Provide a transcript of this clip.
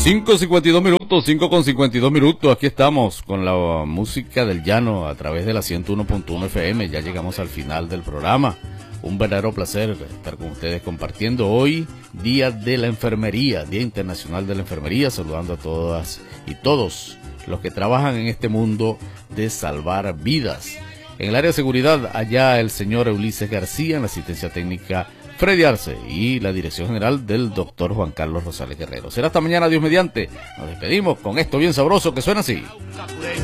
5:52, 5:52. Aquí estamos con la música del llano a través de la 101.1 FM. Ya llegamos al final del programa. Un verdadero placer estar con ustedes compartiendo hoy, Día de la Enfermería, Día Internacional de la Enfermería, saludando a todas y todos los que trabajan en este mundo de salvar vidas. En el área de seguridad, allá el señor Ulises García, en la asistencia técnica Freddy Arce y la dirección general del doctor Juan Carlos Rosales Guerrero. Será hasta mañana, Dios mediante. Nos despedimos con esto bien sabroso que suena así.